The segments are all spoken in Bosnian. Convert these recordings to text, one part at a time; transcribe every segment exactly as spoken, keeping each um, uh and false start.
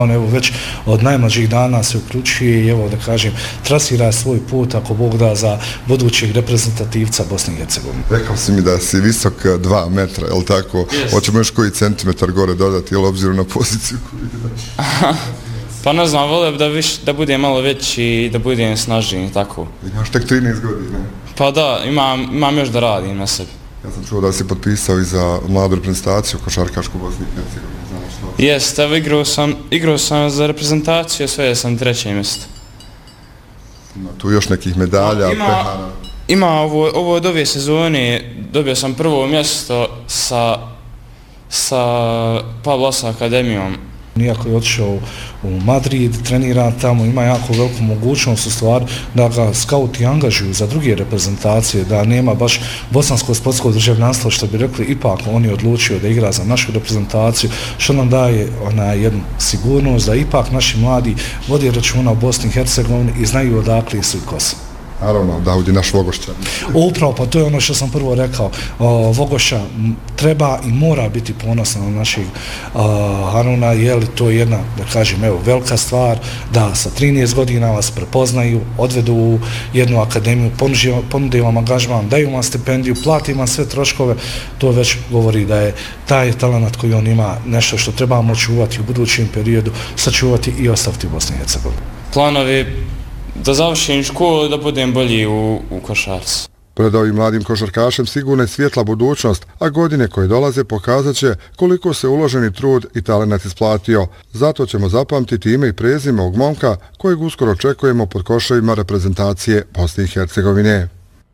On evo već od najmlađih dana se uključuje i evo da kažem trasira svoj put ako Bog da za budućeg reprezentativca Bosne i Hercegovine. Rekao si mi da si visok dva metra, je li tako? Yes. Hoćemo još koji centimetar gore dodati, ili obzirom na poziciju koju igraš? Pa ne znam, volio bi da, viš, da budem malo veći i da budem snažniji, tako. Imaš tek trinaest godina. Pa da, imam, imam još da radim na sebi. Ja sam čuo da si potpisao i za mladu reprezentaciju košarkašku Bosne i Hercegovine. Jeste, evo igrao sam, igrao sam za reprezentaciju, sve sam treće mjesto. Ima tu još nekih medalja, ima, pehara? Ima, ovo, ovo od ove sezone dobio sam prvo mjesto sa, sa Pablos akademijom. Iako je otišao u Madrid, trenira tamo, ima jako veliku mogućnost u stvari da ga skauti angažuju za druge reprezentacije, da nema baš bosansko sportsko državljanstvo, što bi rekli, ipak on je odlučio da igra za našu reprezentaciju, što nam daje ona jednu sigurnost da ipak naši mladi vodi računa o Bosni i Hercegovini i znaju odakle su i ko su. Naravno, Daudi, naš Vogošća. Upravo, pa to je ono što sam prvo rekao. Vogošća treba i mora biti ponosna na naših Haruna, jer to je jedna, da kažem, evo, velika stvar, da sa trinaest godina vas prepoznaju, odvedu u jednu akademiju, ponude vam angažman, daju vam stipendiju, plati vam sve troškove, to već govori da je taj talent koji on ima nešto što trebamo čuvati u budućem periodu, sačuvati i ostaviti u Bosni i Hercegovini. Planovi da završim školu i da budem bolji u, u košarci. Pred ovim mladim košarkašem sigurno je svjetla budućnost, a godine koje dolaze pokazat će koliko se uloženi trud i talent isplatio. Zato ćemo zapamtiti ime i prezime ovog momka kojeg uskoro očekujemo pod koševima reprezentacije Bosne i Hercegovine.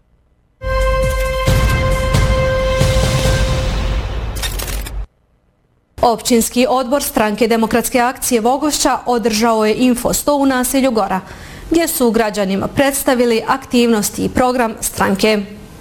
Općinski odbor Stranke demokratske akcije Vogošća održao je infosto u naselju Gora, gdje su građanima predstavili aktivnosti i program stranke.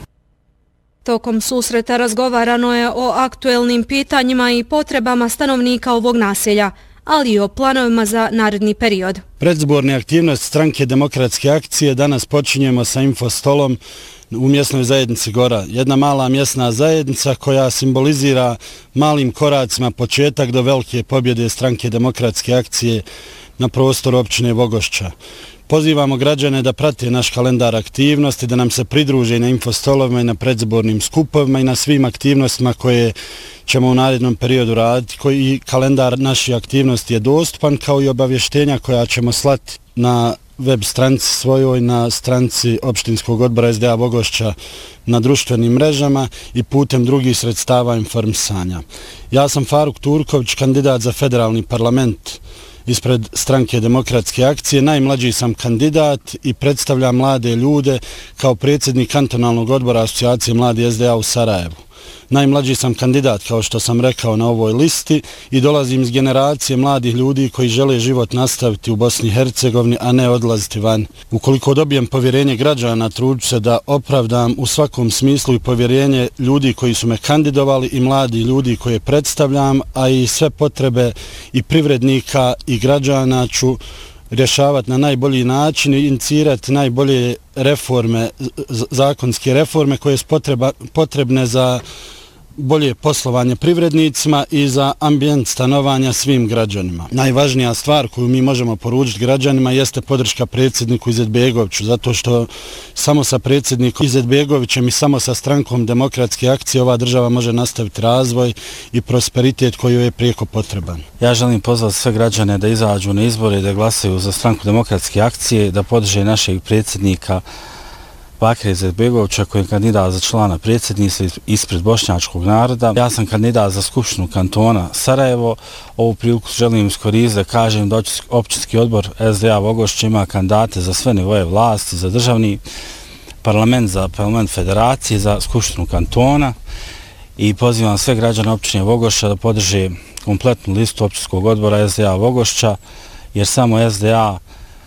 Tokom susreta razgovarano je o aktuelnim pitanjima i potrebama stanovnika ovog naselja, ali i o planovima za naredni period. Predzborne aktivnosti Stranke demokratske akcije danas počinjemo sa infostolom u mjesnoj zajednici Gora. Jedna mala mjesna zajednica koja simbolizira malim koracima početak do velike pobjede Stranke demokratske akcije na prostoru općine Vogošća. Pozivamo građane da prate naš kalendar aktivnosti, da nam se pridruže na infostolovima i na predzbornim skupovima i na svim aktivnostima koje ćemo u narednom periodu raditi. Koji kalendar naših aktivnosti je dostupan, kao i obavještenja koja ćemo slati na web stranici svojoj, na stranici opštinskog odbora S D A Vogošća, na društvenim mrežama i putem drugih sredstava informisanja. Ja sam Faruk Turković, kandidat za federalni parlament ispred Stranke demokratske akcije. Najmlađi sam kandidat i predstavljam mlade ljude kao predsjednik kantonalnog odbora Asocijacije mladi S D A u Sarajevu. Najmlađi sam kandidat, kao što sam rekao, na ovoj listi i dolazim iz generacije mladih ljudi koji žele život nastaviti u Bosni i Hercegovini, a ne odlaziti van. Ukoliko dobijem povjerenje građana, trudit ću se da opravdam u svakom smislu i povjerenje ljudi koji su me kandidovali i mladi ljudi koje predstavljam, a i sve potrebe i privrednika i građana ću rješavati na najbolji način i inicirati najbolje reforme, zakonske reforme koje su potreba, potrebne za bolje poslovanje privrednicima i za ambijent stanovanja svim građanima. Najvažnija stvar koju mi možemo poručiti građanima jeste podrška predsjedniku Izetbegoviću, zato što samo sa predsjednikom Izetbegovićem i samo sa Strankom demokratske akcije ova država može nastaviti razvoj i prosperitet koji je prijeko potreban. Ja želim pozvati sve građane da izađu na izbore i da glasaju za Stranku demokratske akcije, da podrže našeg predsjednika Bakira Izetbegovića koji je kandidat za člana predsjedništva ispred bošnjačkog naroda. Ja sam kandidat za Skupštinu kantona Sarajevo. Ovu priliku želim iskoristiti da kažem da općinski odbor S D A Vogošća ima kandidate za sve nivoje vlasti, za državni parlament, za parlament federacije, za Skupštinu kantona i pozivam sve građane općine Vogošća da podrže kompletnu listu općinskog odbora S D A Vogošća, jer samo S D A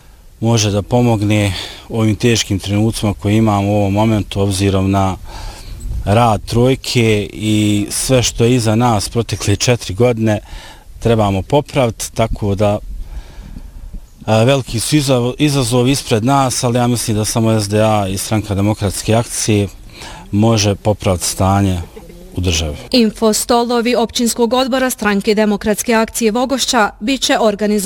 može da pomogne ovim teškim trenucima koje imamo u ovom momentu obzirom na rad trojke i sve što je iza nas protekle četiri godine trebamo popraviti, tako da a, veliki su izazovi ispred nas, ali ja mislim da samo S D A i Stranka demokratske akcije može popraviti stanje u državi. Infostolovi općinskog odbora Stranke demokratske akcije Vogošća bit će organizovani